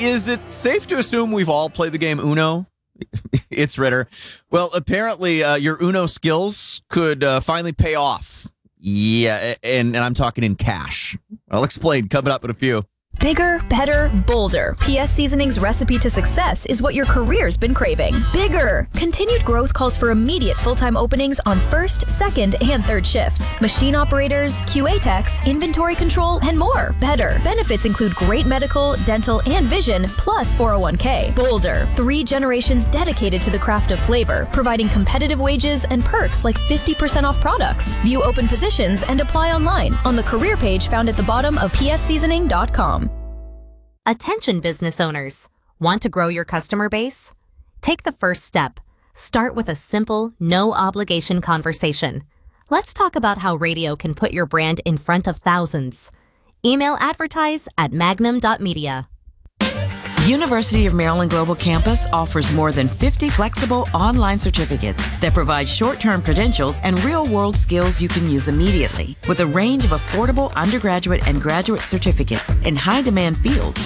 Is it safe to assume we've all played the game Uno? It's Ritter. Well, apparently your Uno skills could finally pay off. Yeah, and I'm talking in cash. I'll explain coming up in a few. Bigger, better, bolder. PS Seasoning's recipe to success is what your career's been craving. Bigger! Continued growth calls for immediate full-time openings on first, second, and third shifts. Machine operators, QA techs, inventory control, and more. Better. Benefits include great medical, dental, and vision, plus 401k. Bolder. 3 generations dedicated to the craft of flavor, providing competitive wages and perks like 50% off products. View open positions and apply online on the career page found at the bottom of psseasoning.com. Attention business owners. Want to grow your customer base? Take the first step. Start with a simple, no-obligation conversation. Let's talk about how radio can put your brand in front of thousands. Email advertise@magnum.media. University of Maryland Global Campus offers more than 50 flexible online certificates that provide short-term credentials and real-world skills you can use immediately, with a range of affordable undergraduate and graduate certificates in high-demand fields